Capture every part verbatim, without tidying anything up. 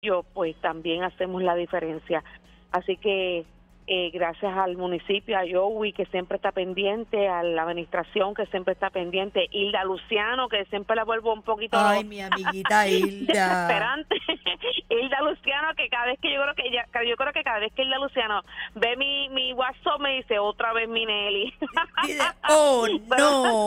yo, pues también hacemos la diferencia. Así que eh, gracias al municipio, a Joey, que siempre está pendiente, a la administración, que siempre está pendiente, Hilda Luciano, que siempre la vuelvo un poquito... Ay, mi amiguita Hilda. Desesperante. Hilda Luciano, que cada vez que yo creo que ella, yo creo que cada vez que Hilda Luciano ve mi, mi WhatsApp, me dice otra vez mi Nelly. ¡Oh, no!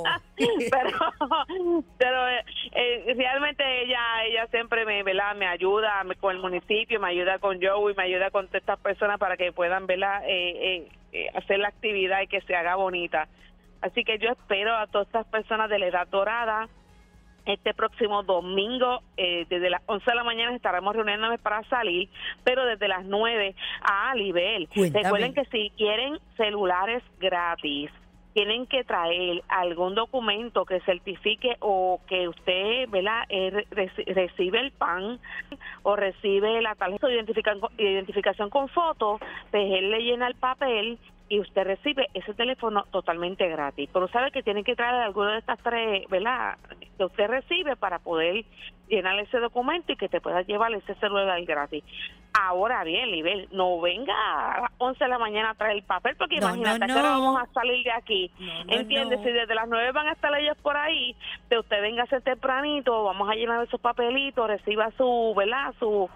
pero pero eh, eh, realmente ella ella siempre me, ¿verdad? me ayuda me, con el municipio, me ayuda con Joey, me ayuda con todas estas personas para que puedan, ¿verdad? Eh, eh, eh, hacer la actividad y que se haga bonita. Así que yo espero a todas estas personas de la Edad Dorada. Este próximo domingo, eh, desde las once de la mañana estaremos reuniéndonos para salir, pero desde las nueve a Alibel. Recuerden que si quieren celulares gratis, tienen que traer algún documento que certifique o que usted, ¿verdad?, eh, reci- recibe el P A N o recibe la tarjeta de identificación, identificación con foto, pues él le llena el papel y usted recibe ese teléfono totalmente gratis. Pero sabe que tiene que traer alguna de estas tres, ¿verdad?, que usted recibe para poder llenar ese documento y que te pueda llevar ese celular gratis. Ahora bien, Libel, no venga a las once de la mañana a traer el papel, porque no, imagínate no, que no. ahora vamos a salir de aquí. No, no, ¿Entiendes? no. Si desde las nueve van a estar ellos por ahí, que usted venga a hacer tempranito, vamos a llenar esos papelitos, reciba su, ¿verdad?, su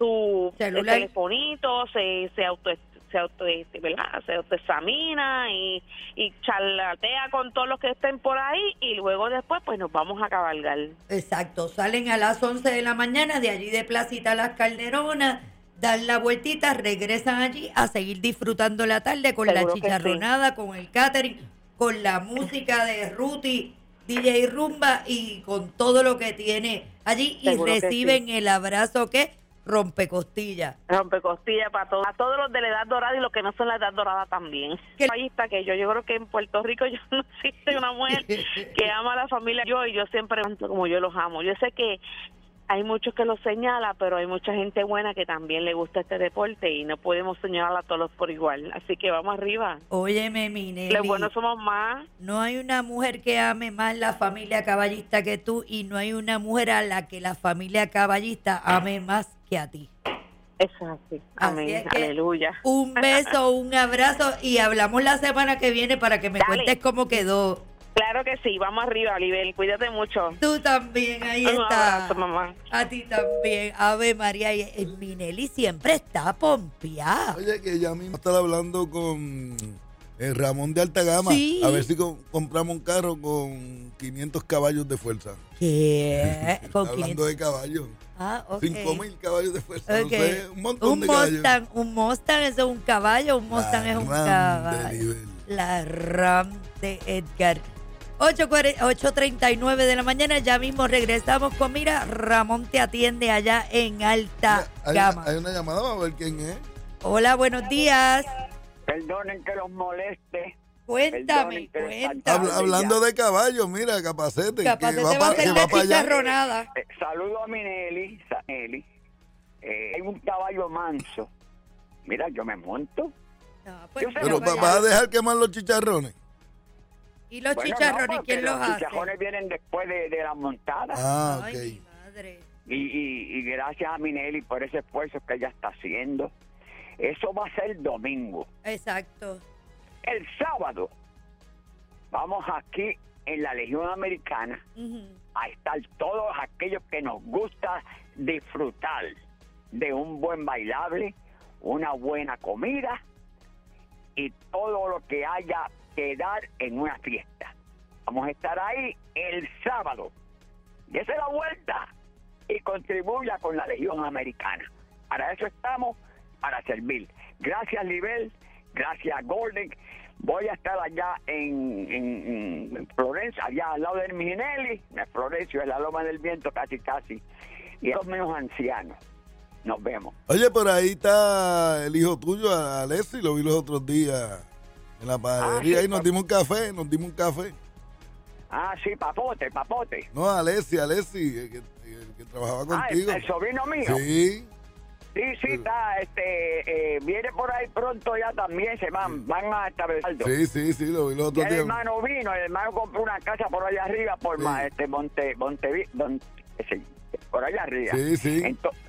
su Celular. telefonito, se, se auto se auto, ¿verdad? Se autoexamina y, y charlatea con todos los que estén por ahí y luego después pues nos vamos a cabalgar. Exacto, salen a las once de la mañana de allí de Placita Las Calderonas, dan la vueltita, regresan allí a seguir disfrutando la tarde con Seguro la que chicharronada, con el catering, con la música de Ruti, D J Rumba y con todo lo que tiene allí y Seguro que reciben sí. el abrazo que rompecostilla. Rompecostilla para todos, a todos los de la Edad Dorada y los que no son la Edad Dorada también. ¿Qué? Ahí está que yo, yo creo que en Puerto Rico yo no existe una mujer que ama a la familia yo y yo siempre como yo los amo. Yo sé que hay muchos que lo señalan, pero hay mucha gente buena que también le gusta este deporte y no podemos señalar a todos por igual. Así que vamos arriba. Óyeme, mi Nelly, Los buenos somos más. no hay una mujer que ame más la familia caballista que tú y no hay una mujer a la que la familia caballista ame más que a ti. Exacto. Amén. Así es que Aleluya. un beso, un abrazo y hablamos la semana que viene para que me Dale. cuentes cómo quedó. Claro que sí. Vamos arriba, Olivel. Cuídate mucho. Tú también, ahí Un está. abrazo, mamá. A ti también. Ave María, y eh, mi Nelly siempre está pompeada. Oye, que ya mismo estar hablando con eh, Ramón de Altagama. Sí. A ver si co- compramos un carro con quinientos caballos de fuerza. ¿Qué? Con Hablando quinientos. de caballos. Ah, ok. cinco mil caballos de fuerza. Ok. No sé, un montón Un de caballos. Mustang, un Mustang, eso es un caballo, un Mustang La es un Ram de caballo. nivel. La RAM de Edgar. ocho treinta y nueve de la mañana, ya mismo regresamos con, mira, Ramón te atiende allá en Alta Mira, hay, Gama. hay una llamada, vamos a ver quién es. Hola, buenos días. Perdonen que los moleste. Cuéntame, Perdonen que- cuéntame. Habla- hablando de caballos, mira, Capacete. Capacete que va a pa- hacer que la va para allá. chicharronada. Eh, saludo a mi Nelly. Sa- Nelly. Eh, hay un caballo manso. Mira, yo me monto. No, pues, Yo sé, Pero mira, va- vaya. vas a dejar quemar los chicharrones. ¿Y los Bueno, chicharrones no, porque quién los los hace? chicharrones vienen después de, de la montada. Ah, Ay, mi ok. madre. Y, y, y gracias a mi Nelly por ese esfuerzo que ella está haciendo. Eso va a ser domingo. Exacto. El sábado vamos aquí en la Legión Americana Ujú. a estar todos aquellos que nos gusta disfrutar de un buen bailable, una buena comida y todo lo que haya que dar en una fiesta. Vamos a estar ahí el sábado. Dese la vuelta y contribuya con la Legión Americana. Para eso estamos, para servir. Gracias, Libel. Gracias, Golden. Voy a estar allá en, en, en Florencia, allá al lado de Minelli, en Florencio, en la Loma del Viento, casi, casi. Y los menos ancianos. Nos vemos. Oye, por ahí está el hijo tuyo, Alessi, lo vi los otros días en la panadería. Ah, sí, Ahí nos pa- dimos un café, nos dimos un café. Ah, sí, papote, papote. No, Alessi, Alessi, el que, el que trabajaba Ah, el, contigo. el sobrino mío. Sí. Sí, sí, está, este, eh, viene por ahí pronto ya también, se van, van a establecer. Sí, sí, sí, lo vi los Y otros el días. hermano vino, el hermano compró una casa por allá arriba, por Sí. ma- este Monte, Monte, Monte, ese, por allá arriba. Sí, sí. Ento-